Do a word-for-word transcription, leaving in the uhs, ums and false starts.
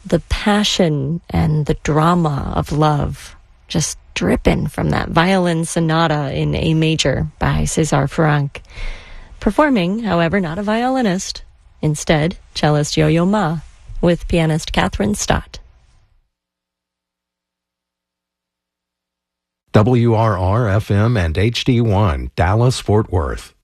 the passion and the drama of love just dripping from that violin sonata in A major by César Franck. Performing, however, not a violinist. Instead, cellist Yo-Yo Ma with pianist Catherine Stott. W R R F M and H D one, Dallas, Fort Worth.